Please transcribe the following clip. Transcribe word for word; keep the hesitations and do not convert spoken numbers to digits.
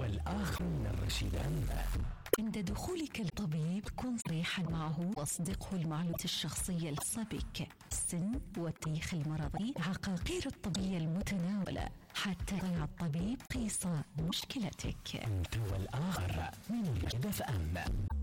والآخر من الرشيد عنه. عند دخولك الطبيب كن صريحا معه واصدقه المعلومات الشخصية الخاصة بك، السن والتاريخ المرضي، عقاقير الطبية المتناولة، حتى يضع الطبيب قيس مشكلتك. أنت والآخر من الرشيد أم